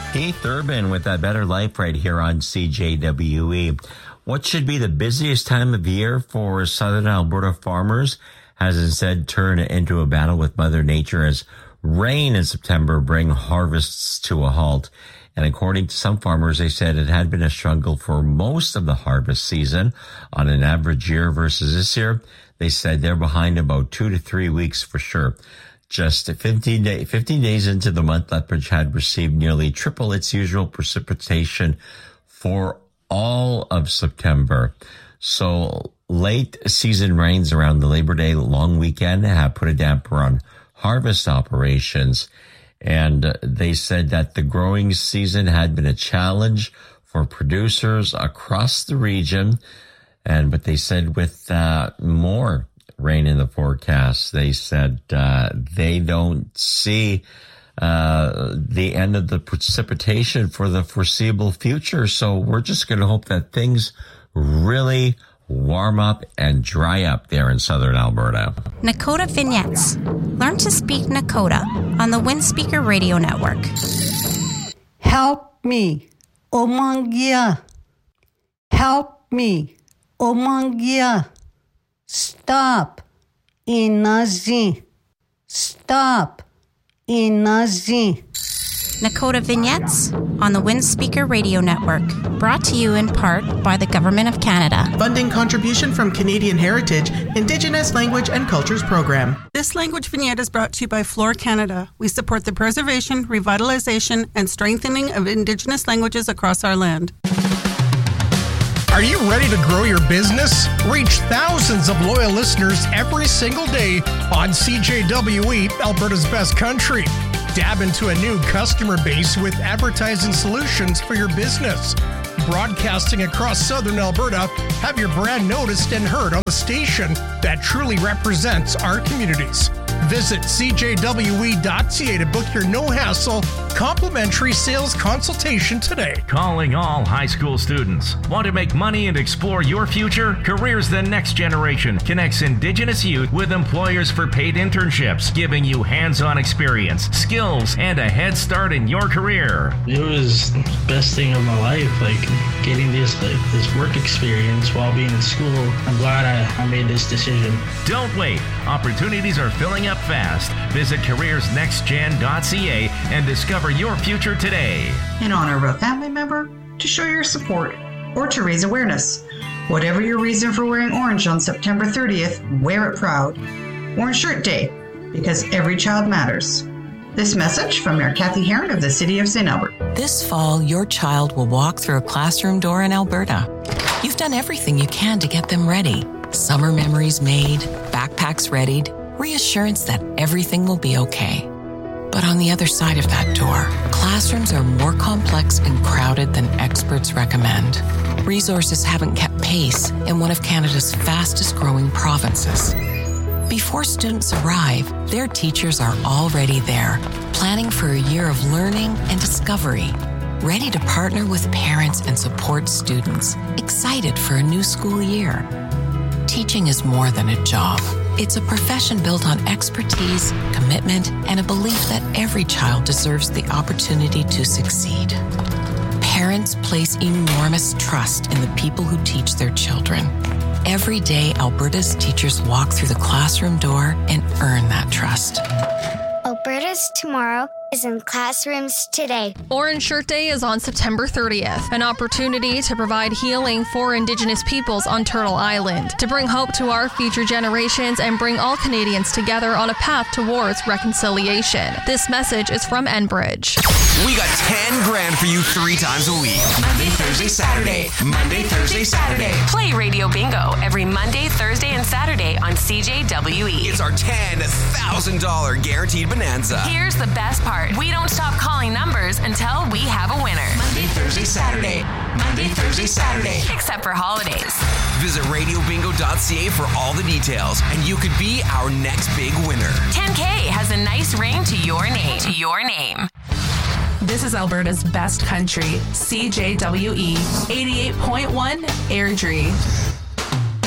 Keith Urban with that Better Life right here on CJWE. What should be the busiest time of year for Southern Alberta farmers has instead turned into a battle with Mother Nature as rain in September bring harvests to a halt. And according to some farmers, they said it had been a struggle for most of the harvest season on an average year versus this year. They said they're behind about 2 to 3 weeks for sure. Just 15 days into the month, Lethbridge had received nearly triple its usual precipitation for all of September. So late season rains around the Labor Day long weekend have put a damper on harvest operations. And they said that the growing season had been a challenge for producers across the region. But they said with more rain in the forecast, they said they don't see the end of the precipitation for the foreseeable future. So we're just going to hope that things really warm up and dry up there in Southern Alberta. Nakota Vignettes. Learn to speak Nakota on the Windspeaker Radio Network. Help me, Omangia. Help me, Omangia. Stop, Inazi. Stop, Inazi. Nakota Vignettes on the Windspeaker Radio Network. Brought to you in part by the Government of Canada. Funding contribution from Canadian Heritage, Indigenous Language and Cultures Program. This language vignette is brought to you by Floor Canada. We support the preservation, revitalization, and strengthening of Indigenous languages across our land. Are you ready to grow your business? Reach thousands of loyal listeners every single day on CJWE, Alberta's best country. Dab into a new customer base with advertising solutions for your business. Broadcasting across Southern Alberta, have your brand noticed and heard on the station that truly represents our communities. Visit cjwe.ca to book your no-hassle, complimentary sales consultation today. Calling all high school students. Want to make money and explore your future? Careers the Next Generation connects Indigenous youth with employers for paid internships, giving you hands-on experience, skills, and a head start in your career. It was the best thing of my life, getting this work experience while being in school. I'm glad I made this decision. Don't wait. Opportunities are filling up fast. Visit careersnextgen.ca and discover your future today. In honor of a family member, to show your support, or to raise awareness. Whatever your reason for wearing orange on September 30th, wear it proud. Orange Shirt Day, because every child matters. This message from Mayor Kathy Heron of the City of St. Albert. This fall, your child will walk through a classroom door in Alberta. You've done everything you can to get them ready. Summer memories made, backpacks readied, reassurance that everything will be okay. But on the other side of that door, classrooms are more complex and crowded than experts recommend. Resources haven't kept pace in one of Canada's fastest growing provinces. Before students arrive, their teachers are already there, planning for a year of learning and discovery, ready to partner with parents and support students, excited for a new school year. Teaching is more than a job. It's a profession built on expertise, commitment, and a belief that every child deserves the opportunity to succeed. Parents place enormous trust in the people who teach their children. Every day, Alberta's teachers walk through the classroom door and earn that trust. Alberta's tomorrow is in classrooms today. Orange Shirt Day is on September 30th, an opportunity to provide healing for Indigenous peoples on Turtle Island, to bring hope to our future generations and bring all Canadians together on a path towards reconciliation. This message is from Enbridge. We got 10 grand for you 3 times a week. Monday, Thursday, Saturday. Monday, Thursday, Saturday. Play Radio Bingo every Monday, Thursday, and Saturday on CJWE. It's our $10,000 guaranteed bonanza. Here's the best part. We don't stop calling numbers until we have a winner. Monday, Thursday, Saturday. Monday, Thursday, Saturday. Except for holidays. Visit radiobingo.ca for all the details, and you could be our next big winner. 10K has a nice ring to your name. This is Alberta's best country, CJWE 88.1 Airdrie.